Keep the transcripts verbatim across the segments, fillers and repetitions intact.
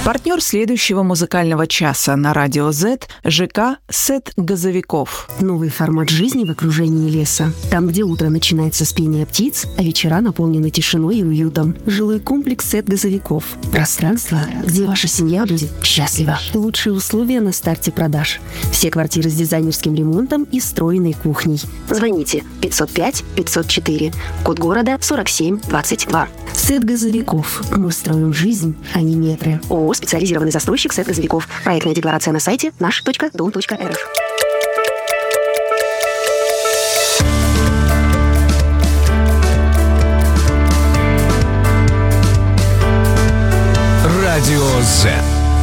Партнер следующего музыкального часа на радио Z – ЖК «Сет газовиков». Новый формат жизни в окружении леса. Там, где утро начинается с пения птиц, а вечера наполнены тишиной и уютом. Жилой комплекс «Сет газовиков». Пространство, где ваша семья будет счастлива. Лучшие условия на старте продаж. Все квартиры с дизайнерским ремонтом и встроенной кухней. Звоните пятьсот пять пятьсот четыре, код города сорок семь двадцать два. «Сет газовиков». Мы строим жизнь, а не метры. ООО «Специализированный застройщик «Сет газовиков». Проектная декларация на сайте наш точка дом точка эр эф. Радио Z.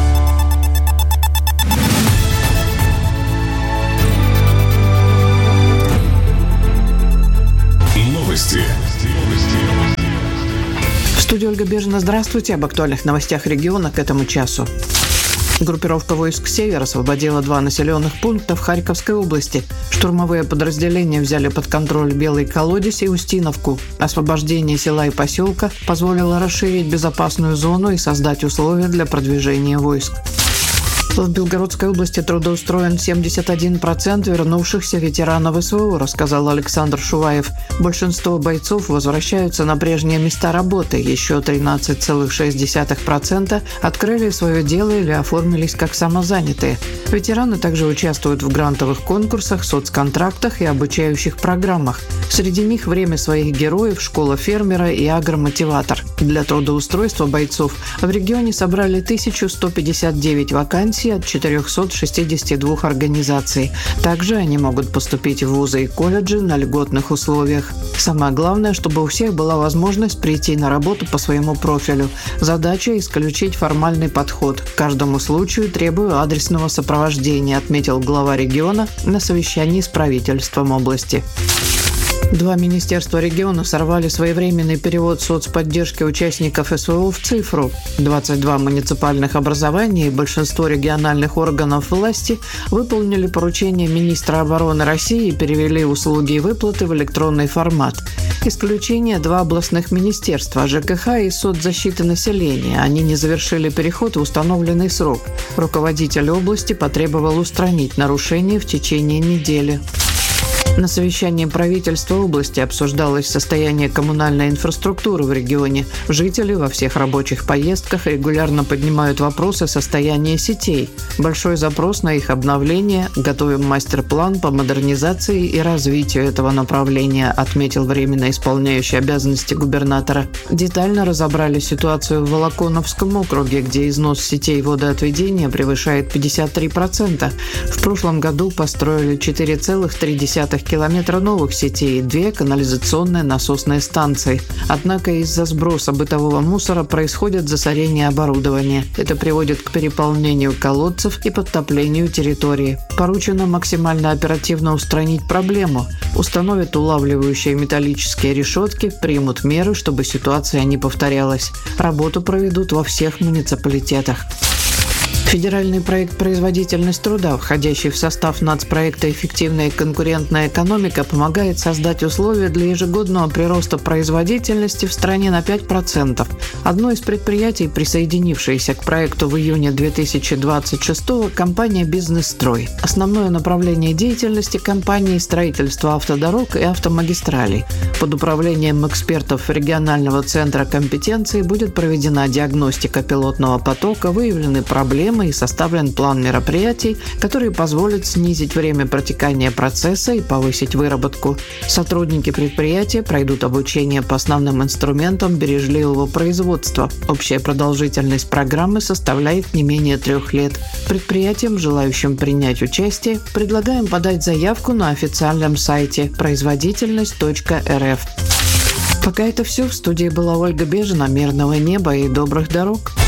Новости. В студии Ольга Бежина. Здравствуйте. Об актуальных новостях региона к этому часу. Группировка войск «Север» освободила два населенных пункта в Харьковской области. Штурмовые подразделения взяли под контроль Белый Колодец и Устиновку. Освобождение села и поселка позволило расширить безопасную зону и создать условия для продвижения войск. В Белгородской области трудоустроен семьдесят один процент вернувшихся ветеранов СВО, рассказал Александр Шуваев. Большинство бойцов возвращаются на прежние места работы. Еще тринадцать целых шесть десятых процента открыли свое дело или оформились как самозанятые. Ветераны также участвуют в грантовых конкурсах, соцконтрактах и обучающих программах. Среди них «Время своих героев», «Школа фермера» и «Агромотиватор». Для трудоустройства бойцов в регионе собрали тысячу сто пятьдесят девять вакансий от четырехсот шестидесяти двух организаций. Также они могут поступить в вузы и колледжи на льготных условиях. Самое главное, чтобы у всех была возможность прийти на работу по своему профилю. Задача – исключить формальный подход. К каждому случаю требую адресного сопровождения, отметил глава региона на совещании с правительством области. Два министерства региона сорвали своевременный перевод соцподдержки участников СВО в цифру. двадцать два муниципальных образования и большинство региональных органов власти выполнили поручение министра обороны России и перевели услуги и выплаты в электронный формат. Исключение – два областных министерства – ЖКХ и соцзащиты населения. Они не завершили переход в установленный срок. Руководитель области потребовал устранить нарушения в течение недели. На совещании правительства области обсуждалось состояние коммунальной инфраструктуры в регионе. Жители во всех рабочих поездках регулярно поднимают вопросы состояния сетей. Большой запрос на их обновление. Готовим мастер-план по модернизации и развитию этого направления, отметил временно исполняющий обязанности губернатора. Детально разобрали ситуацию в Волоконовском округе, где износ сетей водоотведения превышает пятьдесят три процента. В прошлом году построили четыре целых три десятых километра новых сетей и две канализационные насосные станции. Однако из-за сброса бытового мусора происходит засорение оборудования. Это приводит к переполнению колодцев и подтоплению территории. Поручено максимально оперативно устранить проблему. Установят улавливающие металлические решетки, примут меры, чтобы ситуация не повторялась. Работу проведут во всех муниципалитетах. Федеральный проект «Производительность труда», входящий в состав нацпроекта «Эффективная и конкурентная экономика», помогает создать условия для ежегодного прироста производительности в стране на пять процентов. Одно из предприятий, присоединившееся к проекту в июне две тысячи двадцать шестого, компания «Бизнес-строй». Основное направление деятельности компании – строительство автодорог и автомагистралей. Под управлением экспертов регионального центра компетенции будет проведена диагностика пилотного потока, выявлены проблемы и составлен план мероприятий, которые позволят снизить время протекания процесса и повысить выработку. Сотрудники предприятия пройдут обучение по основным инструментам бережливого производства. Общая продолжительность программы составляет не менее трех лет. Предприятиям, желающим принять участие, предлагаем подать заявку на официальном сайте производительность точка эр эф. Пока это все. В студии была Ольга Бежина. Мирного неба и добрых дорог.